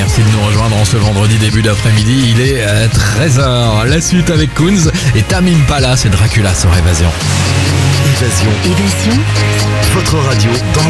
Merci de nous rejoindre en ce vendredi début d'après-midi. Il est 13h. La suite avec Kunz et Tame Impala, c'est Dracula sur Évasion. Évasion. Votre radio dans